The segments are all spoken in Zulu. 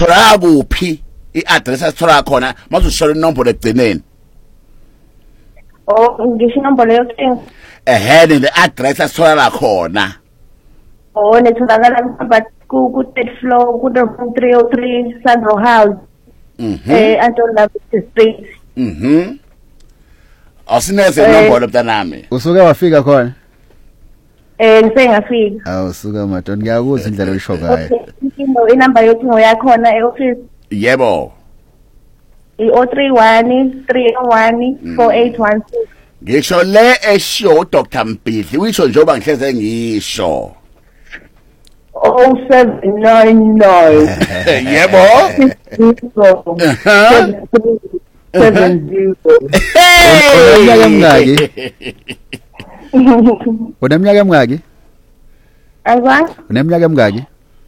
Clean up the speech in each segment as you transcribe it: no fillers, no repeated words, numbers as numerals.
thola kuphi i-address asithola khona mazushola inombolo egcineni ngisho inombolo yocingo ehene the address asithola khona netholakala ku third floor ku 303 Sandro House Anton David Street asineze inombolo mntanami usuke wafika khona ngisengafika awusuka madod ngiyakuzwa indlela olisho ngayo inamba yocingo yakhona e-office yebo i-031 301 4816 ngisho le esho Dr Mpidli uyisho njengoba ngihleze ngisho 0799 yebo 70 Uneminyaka emingaki? Uneminyaka emingaki? Azwa? Uneminyaka emingaki?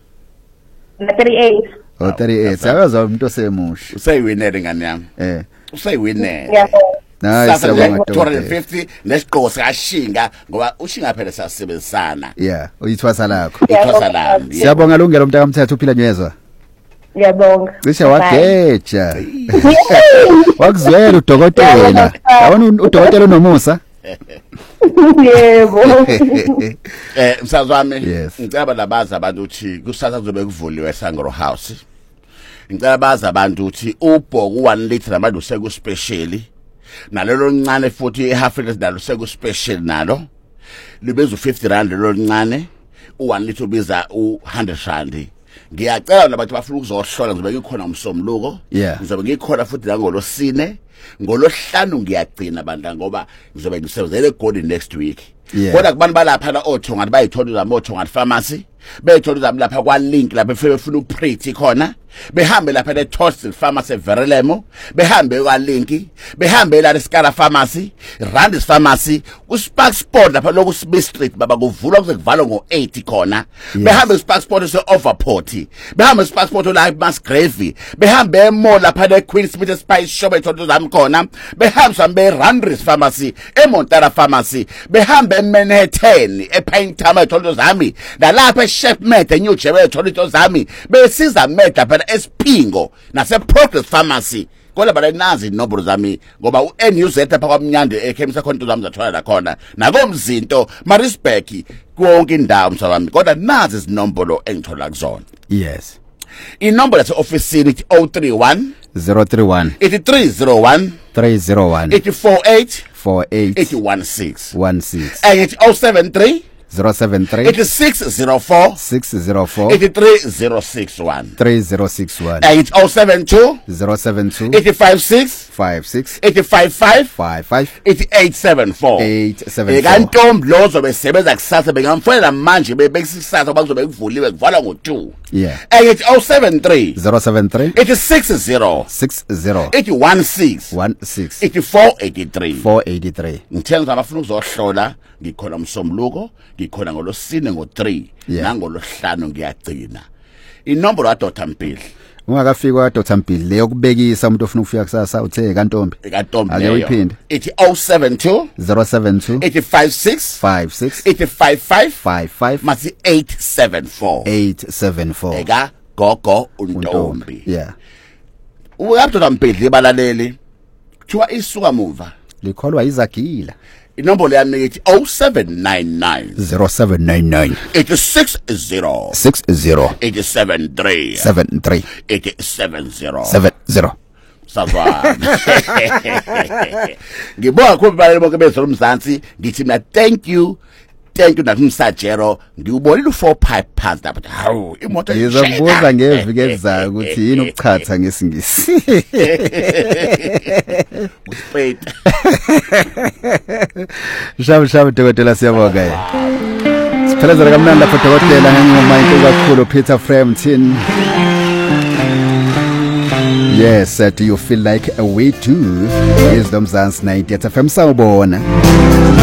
38 Oh 38 siyazwa umuntu osemusha useyiwinele ngani yami useyiwinele ngiyabonga Nice siyabonga 250 nesiqoko sikashinga ngoba ushinga phela sasebenzisana yeah uyithwasa lakho ithwasa lami siyabonga lungelo umntaka mthetho uphila nyezwa ngiyabonga cishe wageja wakuzwela udokotela yabona udokotela unomusa yebo msazi wami Yes. ngicela labaza abantu uthi kusasa kuzobe kuvuliwe eSangro House ngicela baza abantu uthi ubhoku 1 liter namanje useku special nalelo ncane futhi half liter nalo seku special nalo libeza u50 rand lelo ncane u1 liter ubiza u100 rand ngiyacela nabantu bafuna ukuzohlola ngizobe ngikhona umsomluko Yeah. ngizobe ngikhona futhi la ngolosine ngolohlanu ngiyagcina bandla ngoba ngizobe ngisebenzele eGoli next week Yeah. kodwa kubantu balapha la othonga bayithola zamothonga pharmacy bethola zami lapha kwa link lapha befuna uPretty khona behambe lapha le Tostil Pharmacy Verelemo behambe kwa link behambe la Scala Pharmacy Randis Pharmacy uSpark Sport lapha loku Smith Street baba kuvula kuze kuvalwa ngo8 khona behambe Spark Sport se Overport behambe Spark Sport la Musgrave behambe emall lapha le Queen Smith Spice Shop ethola zami khona behambe sambe Randis Pharmacy eMontana Pharmacy behambe eManhattan ePaintham ethola zami nalapha Chef Med eNew Jersey ethola zami besiza Med lapha esiphingo nase Progress Pharmacy kodwa bala nazi inombolo zami ngoba uNUZ lapha kwaMnyande ekhemisa khona into zami zathola la khona nakomzinto Marisburg konke indawo msawami kodwa nazi izinombolo engithola kuzona yes inombolo yase office ithi 031 031 8301 301 848 48 816 16 and it's 073 073 8604 604 83061 3061 and it's 072 072 856 56 855 55 8874 874 kantombi lozo besebenza kusasa bengamfonela manje bebekusasa bazobe kuvuliwe kuvala ngo2 yeah and it's 073 073 860 60 816 16 8483 483 ngithenga abafuna ukuzohlola ngikhona umsomluko ngikhona ngolosine ngo3 nangolohlanu ngiyagcina inombolo ka Dr Mpidli ungakafika Dr Mpidli leyo kubekisa umuntu ofuna ukufika kusasa uthe kantombi ake uyiphinde ithi 072 072 856 56 855 55 masi 874 874 eka gogo untombi yeah uyabuthi Dr Mpidli balaleli kuthiwa isuka muva likholwa izagila inombolo yami ithi 0799 0799 860 60 873 73 870 70 Sazwana ngibonga khona balelo bonke bezolo umzansi ngithi mina thank you nakumsajero ngiubonile u4 pipe phansi lapha hawu imoto ngizokubuza ngeviki ezayo ukuthi yini ukuchatha ngesingisi wait shabu dokotela siyabonga siphelezela kamnandi lapho dokotela ngingoma inkulu kakhulu Peter Frampton. Yes, do you feel like a way too? Is the Mzansi 90 FM sawubona.